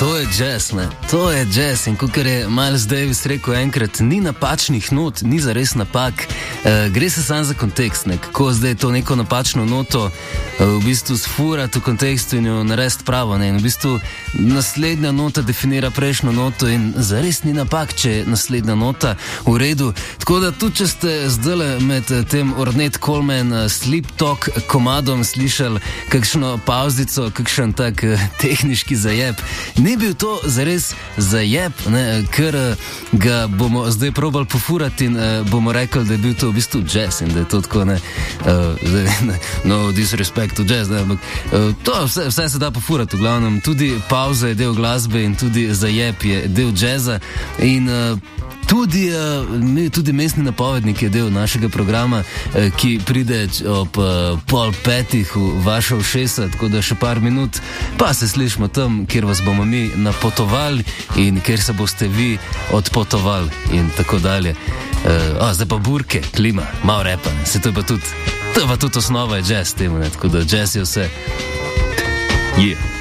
To je jazz, ne? To je jazz in kot je Miles Davis rekel enkrat, ni napačnih not, ni zares napak, gre se samo za kontekst, ne? Kako zdaj to neko napačno noto v bistvu sfurati v kontekstu in jo narediti pravo, ne? In v bistvu naslednja nota definira prejšnjo noto in zares ni napak, če je naslednja nota v redu. Tako da tudi, če ste zdaj med tem Ornette Coleman Sleep Talk komadom slišali kakšno pauzico, kakšen tak tehniški zajeb, ni bil to zares zajeb, ne, ker ga bomo zdaj probali pofurati in bomo rekli, da je bil to v bistvu jazz in da je to tako, ne, no disrespect to jazz, ne, ampak to vse se da pofurati, v glavnem, tudi pauza je del glasbe in tudi zajeb je del jazza in Tudi mestni napovednik je del našega programa, ki pride ob 4:30 v vaša ušesa, tako da še par minut, pa se slišimo tam, kjer vas bomo mi napotovali in kjer se boste vi odpotovali in tako dalje. Zdaj pa burke, klima, malo repa, se to je pa tudi osnova je jazz temu, ne? Tako da jazz je vse. Yeah.